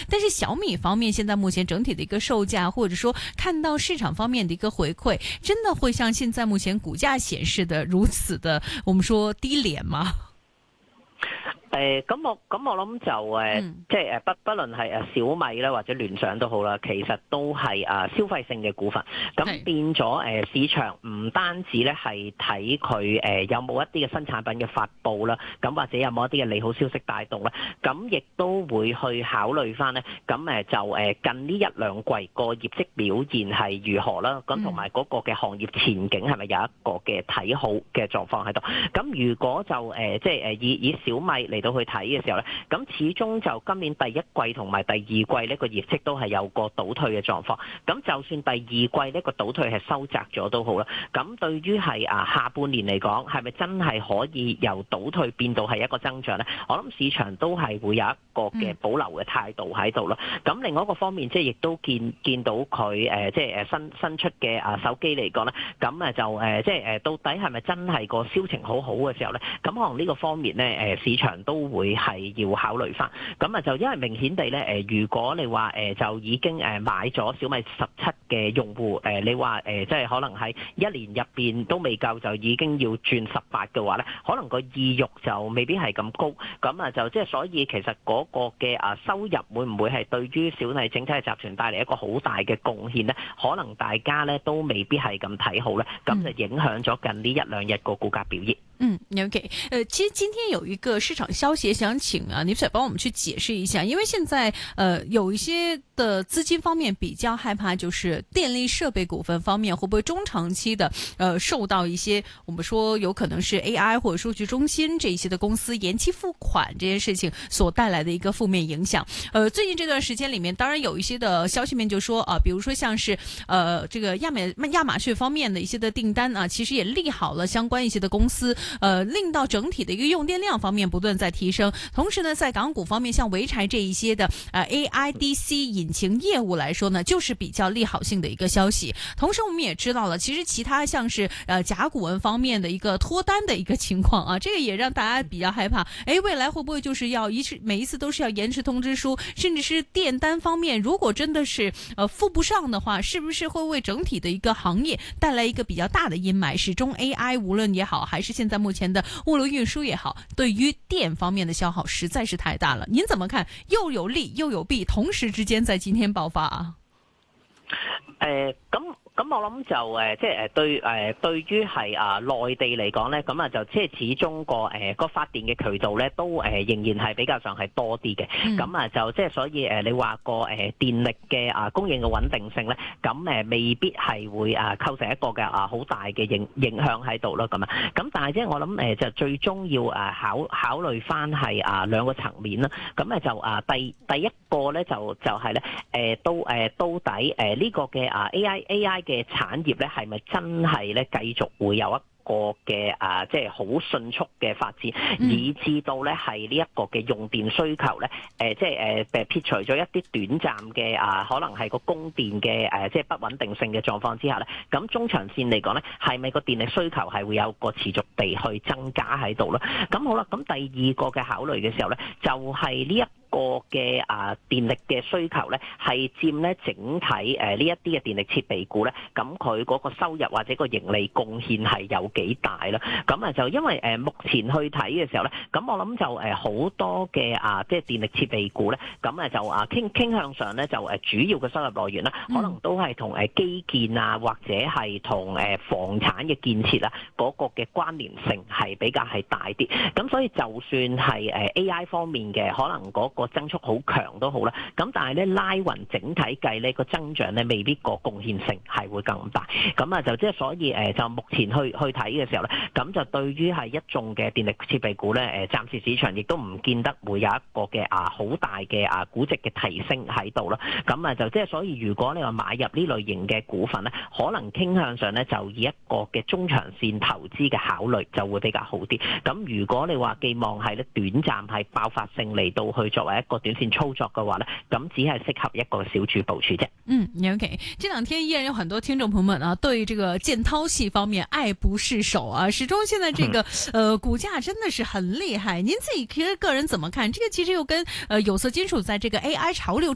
但是小米方面現在目前整體的一個售價，或者說看到市場方面的一個回饋，真的會像現在目前股價顯示的如此的，我們說低廉嗎？ 咁我諗就即係不論係小米啦或者聯想都好啦，其實都係消費性嘅股份，咁變咗市場唔單止咧係睇佢有冇一啲嘅新產品嘅發布啦，咁或者有冇一啲嘅利好消息帶動咧，咁亦都會去考慮翻咧，咁就近呢一兩季個業績表現係如何啦，咁同埋嗰個嘅行業前景係咪有一個嘅睇好嘅狀況喺度？咁如果就即係以小米嚟到去睇嘅時候咧，咁始終就今年第一季同埋第二季呢個業績都係有個倒退嘅狀況。咁就算第二季呢個倒退係收窄咗都好啦。咁對於係下半年嚟講，係咪真係可以由倒退變到係一個增長咧？我諗市場都係會有一個嘅保留嘅態度喺度咯。咁另外一個方面，即係亦都見到佢即係新出嘅手機嚟講咧，咁就即係到底係咪真係個銷情好嘅時候咧？咁可能呢個方面咧市場都會係要考慮翻，咁就因為明顯地咧如果你話就已經買咗小米17嘅用戶，你話即係可能係一年入邊都未夠就已經要轉18嘅話咧，可能個意欲就未必係咁高，咁就即係所以其實嗰個嘅收入會唔會係對於小米整體嘅集團帶嚟一個好大嘅貢獻咧？可能大家咧都未必係咁睇好咧，咁就影響咗近呢一兩日個股價表現。 OK， 其實今天有一個市場消息，想請倪小姐幫我們去解釋一下，因為現在有一些的資金方面比較害怕，就是電力設備股份方面會不會中長期的受到一些我們說有可能是 AI 或者數據中心這一些的公司延期付款這件事情所帶來的一個負面影響。最近這段時間裏面，當然有一些的消息面就說比如說像是這個亞馬遜方面的一些的訂單其實也利好了相關一些的公司。令到整體的一個用電量方面不斷在提升，同時呢，在港股方面，像濰柴這一些的AIDC 引擎業務來說呢，就是比較利好性的一個消息。同時，我們也知道了，其實其他像是甲骨文方面的一個脫單的一個情況啊，這個也讓大家比較害怕。未來會不會就是要每一次都是要延遲通知書，甚至是電單方面，如果真的是付不上的話，是不是會為整體的一個行業帶來一個比較大的陰霾？始終 AI 無論也好，還是現在目前的物流運輸也好，對於電方面的消耗實在是太大了。您怎麼看？又有利又有弊，同時之間在今天爆發啊？ 咁我諗就即係對於係內地嚟講咧，咁就即係始終個發電嘅渠道咧，都仍然係比較上係多啲嘅。咁就即係所以你話個電力嘅供應嘅穩定性咧，咁未必係會構成一個嘅好大嘅影響喺度咯。咁但係即係我諗就最終要考慮翻係兩個層面啦。咁就第一個咧就係咧到底呢個嘅AI 嘅產業咧，係咪真係咧繼續會有一個嘅即係好迅速嘅發展，以至到咧係呢一個嘅用電需求咧，即係撇除咗一啲短暫嘅可能係個供電嘅即係不穩定性嘅狀況之下咧，咁中長線嚟講咧，係咪個電力需求係會有個持續地去增加喺度咧？咁好啦，咁第二個嘅考慮嘅時候咧，就係呢一個嘅電力嘅需求咧，係佔咧整體呢一啲嘅電力設備股咧，咁佢嗰個收入或者個盈利貢獻係有幾大啦？咁就因為目前去睇嘅時候咧，咁我諗就好多嘅即係電力設備股咧，咁就傾向上咧就主要嘅收入來源啦，可能都係同基建或者係同房產嘅建設嗰個嘅關聯性係比較係大啲。咁所以就算係AI 方面嘅，可能嗰個增速好強都好啦，咁但係咧拉勻整體計呢個增長咧未必個貢獻性係會更大，咁就即係所以就目前去睇嘅時候咧，咁就對於係一眾嘅電力設備股咧，暫時市場亦都唔見得會有一個嘅好大嘅估值嘅提升喺度啦，咁就即係所以如果你話買入呢類型嘅股份咧，可能傾向上咧就以一個嘅中長線投資嘅考慮就會比較好啲。咁如果你話寄望係咧短暫係爆發性嚟到去作為一個短線操作嘅話呢，咁只係適合一個小注部署啫。 OK， 這兩天依然有很多聽眾朋友們對這個建滔系方面愛不釋手始終現在這個股價真的是很厲害。您自己其實個人怎麼看？這個其實又跟有色金屬在這個 AI 潮流